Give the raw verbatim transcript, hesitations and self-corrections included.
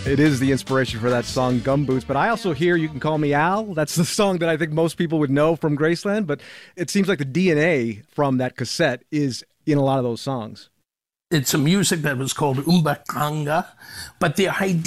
It is the inspiration for that song, Gumboots. But I also hear You Can Call Me Al. That's the song that I think most people would know from Graceland. But it seems like the D N A from that cassette is in a lot of those songs. It's a music that was called Umbakanga, but the idea